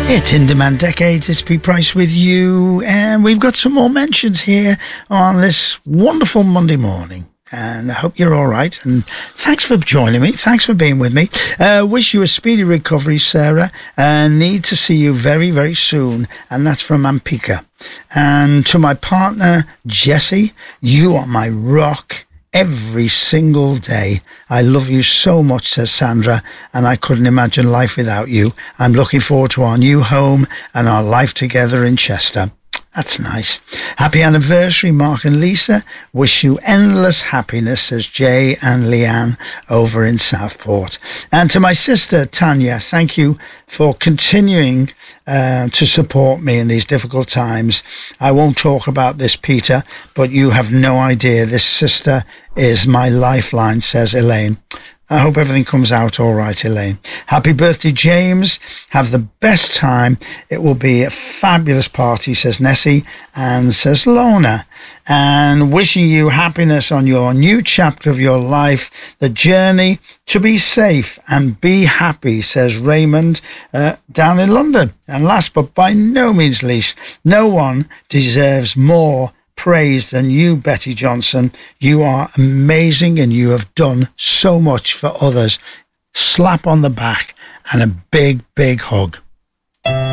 It's In Demand Decades. It's Pete Price with you, and we've got some more mentions here on this wonderful Monday morning. And I hope you're all right. And thanks for joining me. Thanks for being with me. Wish you a speedy recovery, Sarah. Need to see you very, very soon. And that's from Ampika. And to my partner, Jessie, you are my rock every single day. I love you so much, says Sandra, and I couldn't imagine life without you. I'm looking forward to our new home and our life together in Chester. That's nice. Happy anniversary, Mark and Lisa. Wish you endless happiness, says Jay and Leanne over in Southport. And to my sister, Tanya, thank you for continuing to support me in these difficult times. I won't talk about this, Peter, but you have no idea. This sister is my lifeline, says Elaine. I hope everything comes out all right, Elaine. Happy birthday, James. Have the best time. It will be a fabulous party, says Nessie, and says Lorna. And wishing you happiness on your new chapter of your life, the journey to be safe and be happy, says Raymond down in London. And last but by no means least, no one deserves more praise than you, Betty Johnson. You are amazing and you have done so much for others. Slap on the back and a big, big hug.